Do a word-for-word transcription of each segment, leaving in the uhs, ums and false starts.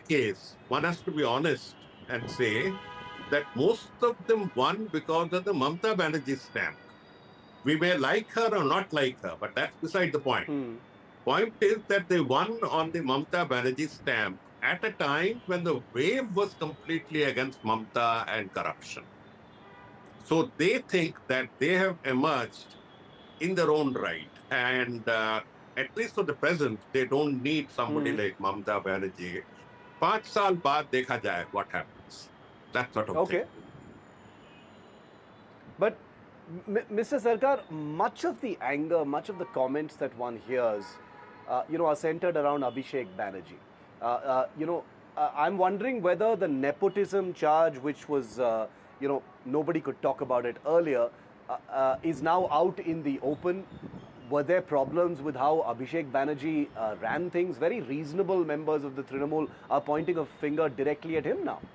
case, one has to be honest and say that most of them won because of the Mamata Banerjee stamp. We may like her or not like her, but that's beside the point. Hmm. Point is that they won on the Mamata Banerjee stamp at a time when the wave was completely against Mamata and corruption. So they think that they have emerged in their own right. And uh, at least for the present, they don't need somebody Hmm. like Mamata Banerjee. Five saal baad dekha jaye what happens. That sort of thing. Okay. But, M- Mister Sarkar, much of the anger, much of the comments that one hears, uh, you know, are centered around Abhishek Banerjee. Uh, uh, you know, uh, I'm wondering whether the nepotism charge, which was, uh, you know, nobody could talk about it earlier, uh, uh, is now out in the open. Were there problems with how Abhishek Banerjee uh, ran things? Very reasonable members of the Trinamool are pointing a finger directly at him now.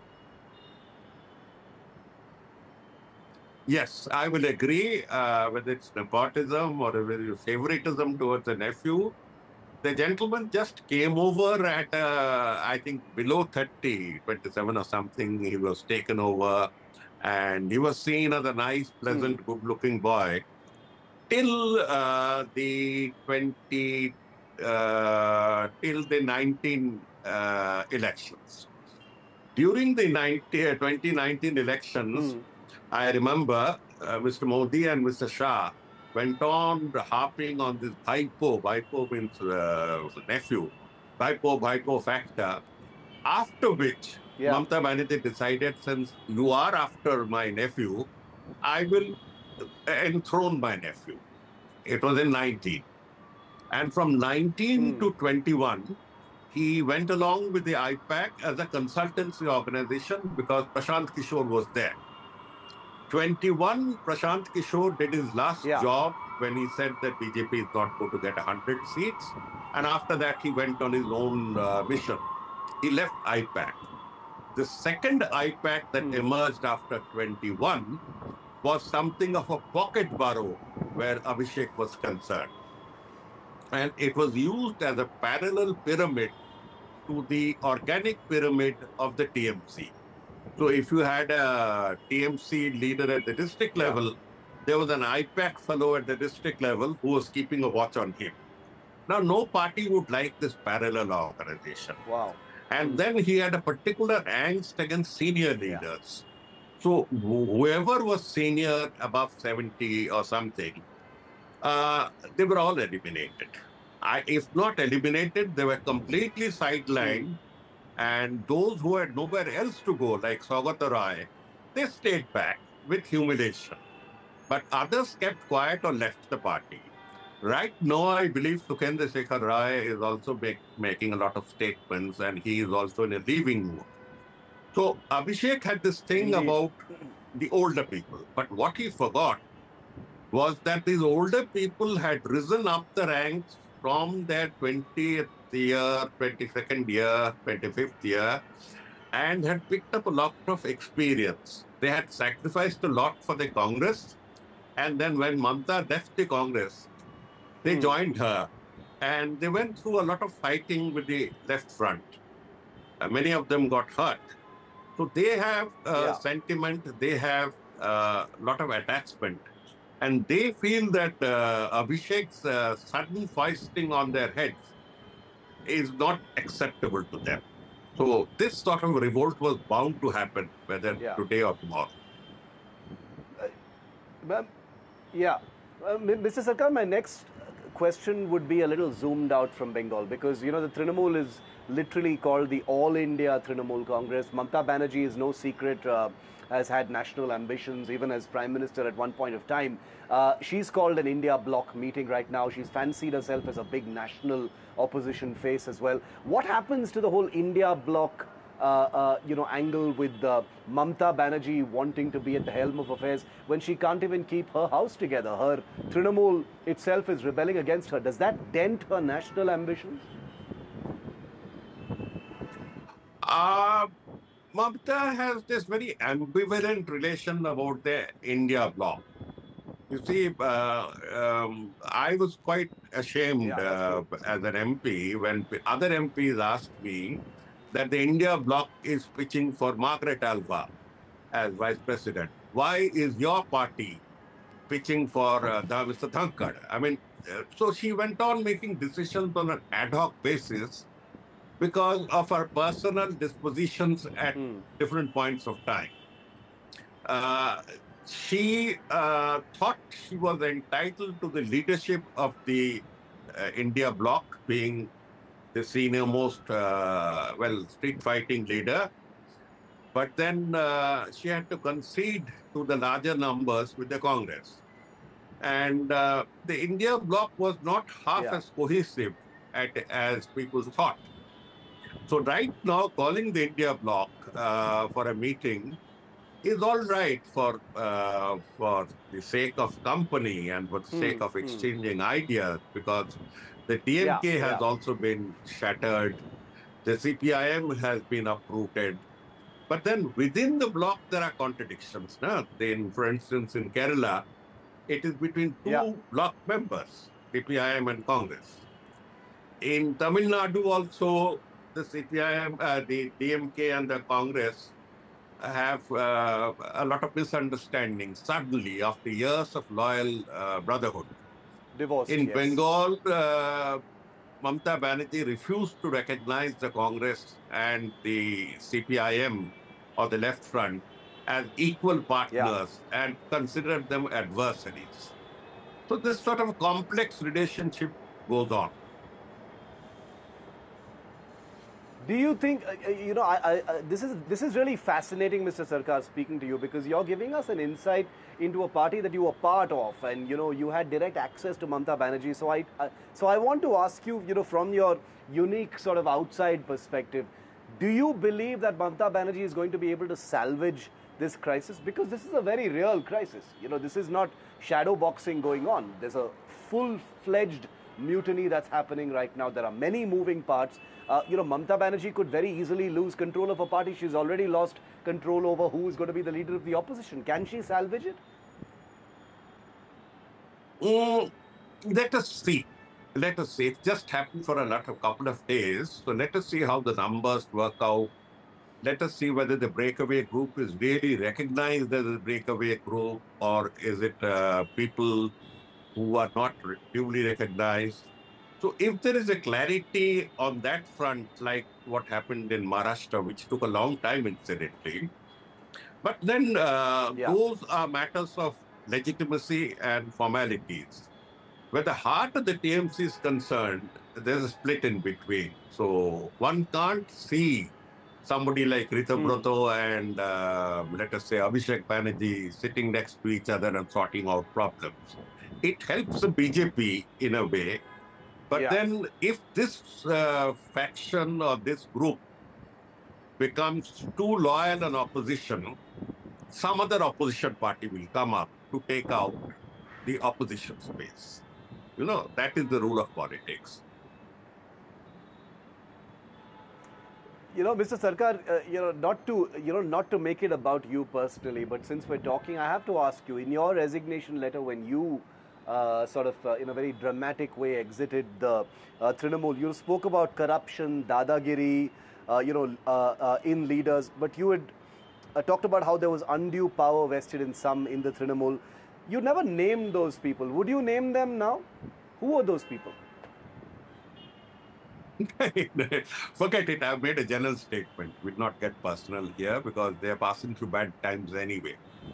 Yes, I will agree, uh, whether it's nepotism or whether it's favoritism towards a nephew. The gentleman just came over at, uh, I think, below thirty, twenty-seven or something. He was taken over and he was seen as a nice, Hmm. pleasant, good looking boy till uh, the twenty, uh, till the nineteen uh, elections. During the ninety, uh, twenty nineteen elections, Hmm. I remember uh, Mister Modi and Mister Shah went on harping on this Bhaipo. Bhaipo means uh, nephew. Bhaipo, Bhaipo factor. After which, Yeah. Mamata Banerjee decided, since you are after my nephew, I will enthrone my nephew. It was in nineteen. And from nineteen Hmm. to twenty-one, he went along with the I PAC as a consultancy organization because Prashant Kishore was there. twenty-one, Prashant Kishore did his last Yeah. job when he said that B J P is not going to get one hundred seats. And after that, he went on his own uh, mission. He left I PAC. The second I PAC that Hmm. emerged after twenty-one was something of a pocket borough where Abhishek was concerned. And it was used as a parallel pyramid to the organic pyramid of the T M C. So if you had a T M C leader at the district Yeah. level, there was an I PAC fellow at the district level who was keeping a watch on him. Now, no party would like this parallel organization. Wow. And Hmm. then he had a particular angst against senior Yeah. leaders. So wh- whoever was senior above seventy or something, uh, they were all eliminated. I, if not eliminated, they were completely Hmm. sidelined. And those who had nowhere else to go, like Saugata Roy, they stayed back with humiliation. But others kept quiet or left the party. Right now, I believe Sukhendra Shekhar Rai is also make, making a lot of statements and he is also in a leaving mood. So Abhishek had this thing Indeed. about the older people. But what he forgot was that these older people had risen up the ranks from their twentieth year, twenty-second year, twenty-fifth year, and had picked up a lot of experience. They had sacrificed a lot for the Congress. And then when Mamata left the Congress, they Hmm. joined her. And they went through a lot of fighting with the left front. Uh, many of them got hurt. So they have uh, Yeah. sentiment, they have a uh, lot of attachment. And they feel that uh, Abhishek's uh, sudden foisting on their heads is not acceptable to them. So this sort of revolt was bound to happen, whether Yeah. today or tomorrow. Ma'am, yeah. Uh, M- Mister Sarkar, my next question would be a little zoomed out from Bengal because, you know, the Trinamool is literally called the All India Trinamool Congress. Mamata Banerjee is no secret, uh, has had national ambitions, even as Prime Minister at one point of time. Uh, she's called an India bloc meeting right now. She's fancied herself as a big national opposition face as well. What happens to the whole India bloc uh, uh, you know, angle with uh, Mamata Banerjee wanting to be at the helm of affairs when she can't even keep her house together? Her Trinamool itself is rebelling against her. Does that dent her national ambitions? Uh, Mamata has this very ambivalent relation about the India bloc. You see, uh, um, I was quite ashamed Yeah, that's uh, true. as an M P when other M Ps asked me that the India bloc is pitching for Margaret Alva as vice president. Why is your party pitching for uh, the Mister Thankar? I mean, uh, so she went on making decisions on an ad hoc basis because of her personal dispositions at Hmm. different points of time. Uh, she uh, thought she was entitled to the leadership of the uh, India bloc, being the senior most, uh, well, street fighting leader. But then uh, she had to concede to the larger numbers with the Congress. And uh, the India bloc was not half Yeah. as cohesive at, as people thought. So right now, calling the India bloc uh, for a meeting is all right for uh, for the sake of company and for the sake Hmm. of Hmm. exchanging ideas, because the Yeah. D M K has Yeah. also been shattered, the C P I M has been uprooted. But then within the bloc, there are contradictions. No? Then, for instance, in Kerala, it is between Yeah. two bloc members, C P I M and Congress. In Tamil Nadu also, the C P I M, uh, the D M K and the Congress have uh, a lot of misunderstandings suddenly after years of loyal uh, brotherhood. Divorced. In Yes. Bengal, uh, Mamata Banerjee refused to recognize the Congress and the C P I M or the Left Front as equal Yeah. partners and considered them adversaries. So this sort of complex relationship goes on. Do you think uh, uh, you know? I, I, uh, this is this is really fascinating, Mister Sarkar, speaking to you, because you're giving us an insight into a party that you were part of, and you know you had direct access to Mamata Banerjee. So I uh, so I want to ask you, you know, from your unique sort of outside perspective, do you believe that Mamata Banerjee is going to be able to salvage this crisis? Because this is a very real crisis. You know, this is not shadow boxing going on. There's a full-fledged mutiny that's happening right now. There are many moving parts. Uh, you know, Mamata Banerjee could very easily lose control of a party. She's already lost control over who is going to be the leader of the opposition. Can she salvage it? Mm, let us see. Let us see. It just happened for a lot of couple of days. So let us see how the numbers work out. Let us see whether the breakaway group is really recognized as a breakaway group, or is it uh, people who are not duly recognized. So if there is a clarity on that front, like what happened in Maharashtra, which took a long time, incidentally, but then uh, Yeah. those are matters of legitimacy and formalities. Where the heart of the T M C is concerned, there's a split in between. So one can't see somebody like Hmm. Ritabroto and uh, let us say Abhishek Banerjee sitting next to each other and sorting out problems. It helps the B J P in a way, but Yeah. then if this uh, faction or this group becomes too loyal an opposition, some other opposition party will come up to take out the opposition space. You know, that is the rule of politics. You know, Mister Sarkar, uh, you know, not to you know, not to make it about you personally, but since we're talking, I have to ask you: in your resignation letter, when you uh, sort of, uh, in a very dramatic way, exited the uh, Trinamool, you spoke about corruption, dadagiri, uh, you know, uh, uh, in leaders, but you had uh, talked about how there was undue power vested in some in the Trinamool. You never named those people. Would you name them now? Who are those people? Forget it. I've made a general statement. We'll not get personal here because they're passing through bad times anyway.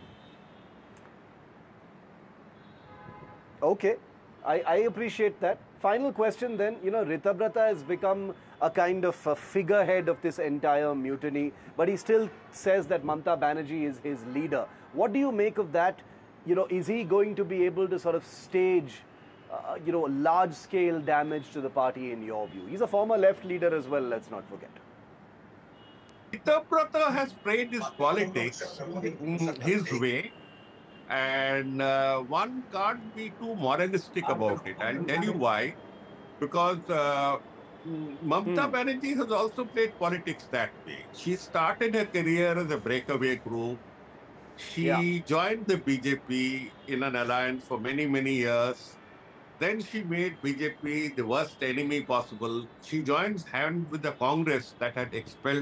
Okay, I, I appreciate that. Final question then, you know, Ritabrata has become a kind of a figurehead of this entire mutiny, but he still says that Mamata Banerjee is his leader. What do you make of that? You know, is he going to be able to sort of stage, uh, you know, large scale damage to the party in your view? He's a former left leader as well, let's not forget. Ritabrata has played his politics mm, his way, and uh, one can't be too moralistic about it. I'll tell you why. Because uh, mm, Hmm. Mamata Banerjee has also played politics that way. She started her career as a breakaway group. Yeah. She joined the B J P in an alliance for many, many years. then she made B J P the worst enemy possible. She joins hands with the Congress that had expelled